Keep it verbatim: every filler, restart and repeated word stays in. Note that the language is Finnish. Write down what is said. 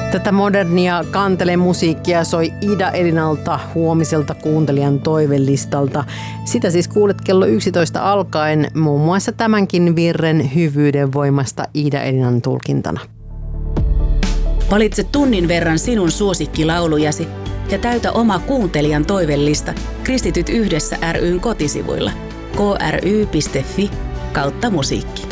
Tätä modernia kantelemusiikkia soi Ida Elinalta huomiselta kuuntelijan toivelistalta. Sitä siis kuulet kello yksitoista alkaen, muun muassa tämänkin virren hyvyyden voimasta Ida Elinan tulkintana. Valitse tunnin verran sinun suosikkilaulujasi ja täytä oma kuuntelijan toivelista Kristityt yhdessä ry:n kotisivuilla k r y piste f i kautta musiikki.